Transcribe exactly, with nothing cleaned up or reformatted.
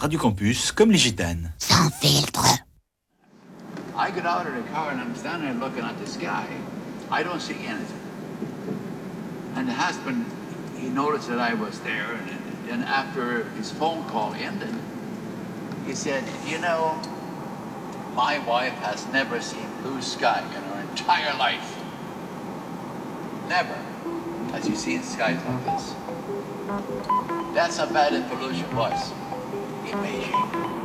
Radio Campus, comme les gitanes. Sans filtre. I get out of the car and I'm standing there looking at the sky. I don't see anything. And the husband, he noticed that I was there, and then after his phone call ended, he said, you know, my wife has never seen blue sky in her entire life. Never has she seen skies like this. That's how bad the pollution was in Beijing.